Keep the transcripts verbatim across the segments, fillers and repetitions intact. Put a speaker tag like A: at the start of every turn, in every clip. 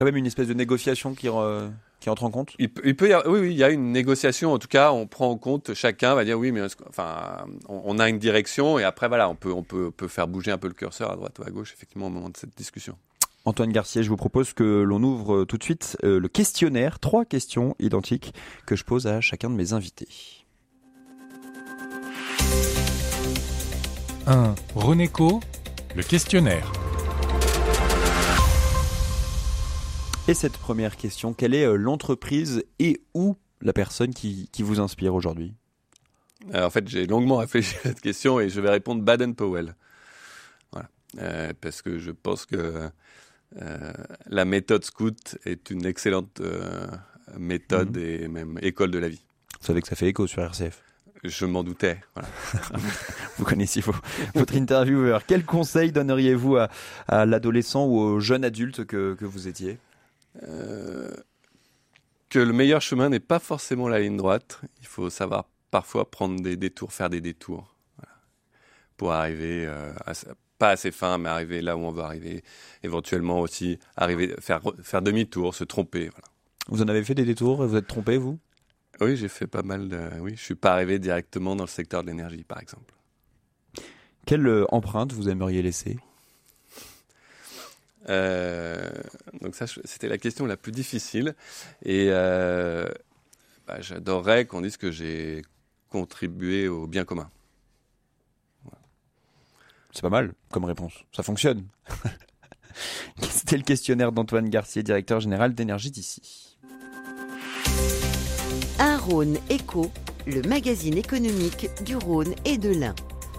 A: Quand même une espèce de négociation qui, euh, qui entre en compte.
B: Il peut, il peut y avoir, oui, oui, il y a une négociation. En tout cas, on prend en compte, chacun va dire oui, mais enfin, on, on a une direction et après voilà, on peut, on peut, peut faire bouger un peu le curseur à droite ou à gauche, effectivement, au moment de cette discussion.
A: Antoine Garcier, je vous propose que l'on ouvre tout de suite euh, le questionnaire, trois questions identiques que je pose à chacun de mes invités.
C: un. Renéco, le questionnaire.
A: Et cette première question, quelle est l'entreprise et ou la personne qui, qui vous inspire aujourd'hui ?
B: Alors, en fait, j'ai longuement réfléchi à cette question et je vais répondre Baden-Powell. Voilà. Euh, parce que je pense que euh, la méthode Scout est une excellente euh, méthode mmh. et même école de la vie.
A: Vous savez que ça fait écho sur R C F.
B: Je m'en doutais. Voilà.
A: Vous connaissiez vos, votre intervieweur. Quel conseil donneriez-vous à, à l'adolescent ou au jeune adulte que, que vous étiez ?
B: Euh, que le meilleur chemin n'est pas forcément la ligne droite. Il faut savoir parfois prendre des détours, faire des détours voilà, pour arriver, euh, à, pas à ses fins, mais arriver là où on veut arriver. Éventuellement aussi arriver, faire, faire demi-tour, se tromper. Voilà.
A: Vous en avez fait des détours et vous êtes trompé, vous ?
B: Oui, j'ai fait pas mal de... Oui, je suis pas arrivé directement dans le secteur de l'énergie, par exemple.
A: Quelle euh, empreinte vous aimeriez laisser ?
B: Euh, donc ça, c'était la question la plus difficile. Et euh, bah, j'adorerais qu'on dise que j'ai contribué au bien commun.
A: Voilà. C'est pas mal comme réponse. Ça fonctionne. C'était le questionnaire d'Antoine Garcier, directeur général d'Énergie d'ici.
D: Un Rhône Éco, le magazine économique du Rhône et de l'Ain.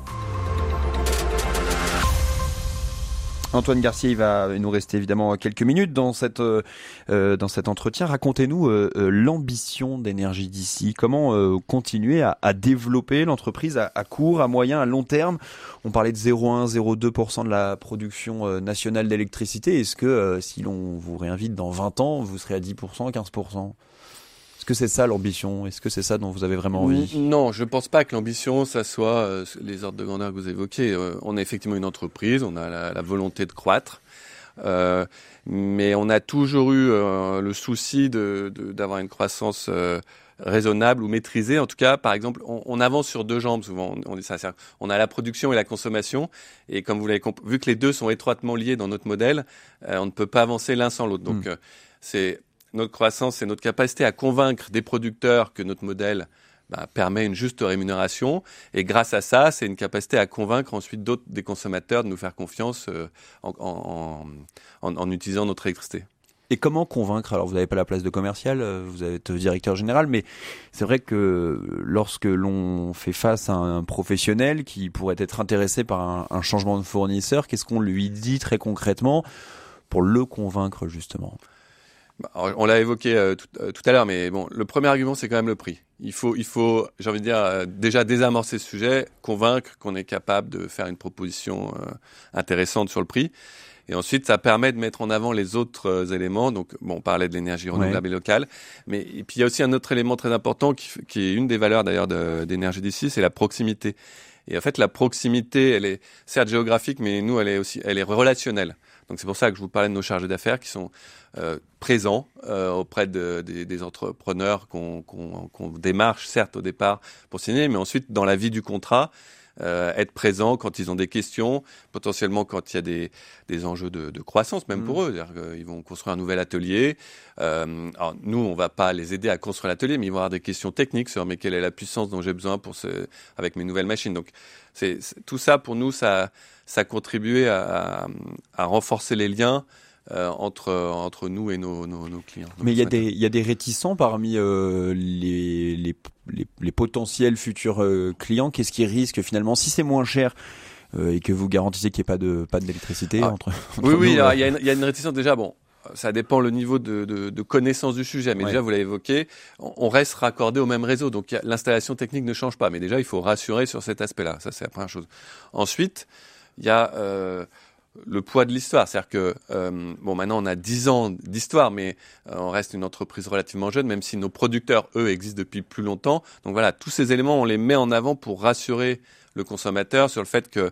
A: Antoine Garcier, il va nous rester évidemment quelques minutes dans, cette, euh, dans cet entretien. Racontez-nous euh, l'ambition d'Énergie d'ici. Comment euh, continuer à, à développer l'entreprise à, à court, à moyen, à long terme ? On parlait de zéro virgule un à zéro virgule deux pour cent de la production euh, nationale d'électricité. Est-ce que euh, si l'on vous réinvite dans vingt ans, vous serez à dix pour cent, quinze pour cent ? Est-ce que c'est ça l'ambition ? Est-ce que c'est ça dont vous avez vraiment envie ?
B: Non, je ne pense pas que l'ambition, ça soit euh, les ordres de grandeur que vous évoquez. Euh, on est effectivement une entreprise, on a la, la volonté de croître, euh, mais on a toujours eu euh, le souci de, de, d'avoir une croissance euh, raisonnable ou maîtrisée. En tout cas, par exemple, on, on avance sur deux jambes souvent. On, on dit ça, c'est, on a la production et la consommation, et comme vous l'avez compris, vu que les deux sont étroitement liés dans notre modèle, euh, on ne peut pas avancer l'un sans l'autre. Donc, mmh. euh, c'est notre croissance, c'est notre capacité à convaincre des producteurs que notre modèle bah, permet une juste rémunération. Et grâce à ça, c'est une capacité à convaincre ensuite d'autres des consommateurs de nous faire confiance euh, en, en, en, en utilisant notre électricité.
A: Et comment convaincre ? Alors, vous n'avez pas la place de commercial, vous êtes directeur général, mais c'est vrai que lorsque l'on fait face à un professionnel qui pourrait être intéressé par un, un changement de fournisseur, qu'est-ce qu'on lui dit très concrètement pour le convaincre justement ?
B: Alors, on l'a évoqué euh, tout, euh, tout à l'heure, mais bon, le premier argument, c'est quand même le prix. Il faut, il faut, j'ai envie de dire, euh, déjà désamorcer ce sujet, convaincre qu'on est capable de faire une proposition euh, intéressante sur le prix. Et ensuite, ça permet de mettre en avant les autres euh, éléments. Donc, bon, on parlait de l'énergie renouvelable ouais. et locale. Mais et puis, il y a aussi un autre élément très important qui, qui est une des valeurs d'ailleurs de, d'Énergie d'ici, c'est la proximité. Et en fait, la proximité, elle est certes géographique, mais nous, elle est aussi, elle est relationnelle. Donc, c'est pour ça que je vous parlais de nos chargés d'affaires qui sont euh, présents euh, auprès de, de, des entrepreneurs qu'on, qu'on, qu'on démarche, certes, au départ, pour signer, mais ensuite, dans la vie du contrat, euh, être présents quand ils ont des questions, potentiellement quand il y a des, des enjeux de, de croissance, même mmh. pour eux. C'est-à-dire qu'ils vont construire un nouvel atelier. Euh, alors, nous, on ne va pas les aider à construire l'atelier, mais ils vont avoir des questions techniques sur mais quelle est la puissance dont j'ai besoin pour ce, avec mes nouvelles machines. Donc, c'est, c'est, tout ça, pour nous, ça, ça a contribué à, à, à renforcer les liens Euh, entre, entre nous et nos, nos, nos clients.
A: Mais il y a des, il y a des réticents parmi euh, les, les, les, les potentiels futurs euh, clients. Qu'est-ce qui risque finalement, si c'est moins cher euh, et que vous garantissez qu'il n'y ait pas de panne d'électricité ah, entre, entre
B: Oui,
A: nous,
B: oui,
A: euh...
B: alors, il y a une, il y a une réticence déjà. Bon, ça dépend le niveau de, de, de connaissance du sujet, mais ouais. déjà, vous l'avez évoqué, on, on reste raccordé au même réseau, donc y a, l'installation technique ne change pas. Mais déjà, il faut rassurer sur cet aspect-là. Ça, c'est la première chose. Ensuite, il y a euh, le poids de l'histoire, c'est-à-dire que euh, bon, maintenant on a dix ans d'histoire, mais euh, on reste une entreprise relativement jeune, même si nos producteurs, eux, existent depuis plus longtemps. Donc voilà, tous ces éléments, on les met en avant pour rassurer le consommateur sur le fait que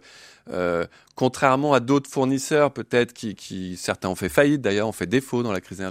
B: Euh, contrairement à d'autres fournisseurs, peut-être qui, qui certains ont fait faillite, d'ailleurs, ont fait défaut dans la crise énergétique.